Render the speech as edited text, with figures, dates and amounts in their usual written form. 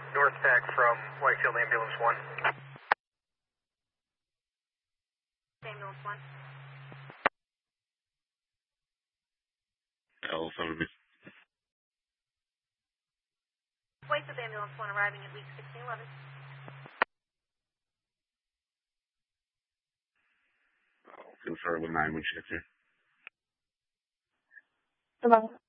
North Tech from Whitefield Ambulance 1. Ambulance 1. L7. Whitefield Ambulance 1 arriving at leak 1611. Confirm with 9 when check here. Hello.